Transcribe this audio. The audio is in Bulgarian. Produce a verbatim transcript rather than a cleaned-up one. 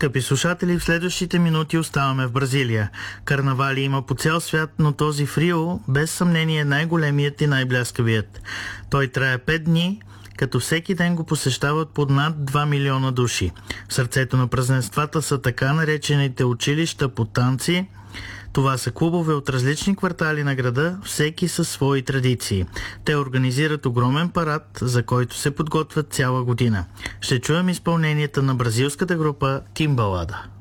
Скъпи слушатели, в следващите минути оставаме в Бразилия. Карнавали има по цял свят, но този в Рио без съмнение е най-големият и най-бляскавият. Той трае пет дни, като всеки ден го посещават под над два милиона души. В сърцето на празненствата са така наречените училища по танци. Това са клубове от различни квартали на града, всеки със свои традиции. Те организират огромен парад, за който се подготвят цяла година. Ще чуем изпълненията на бразилската група Тимбалада.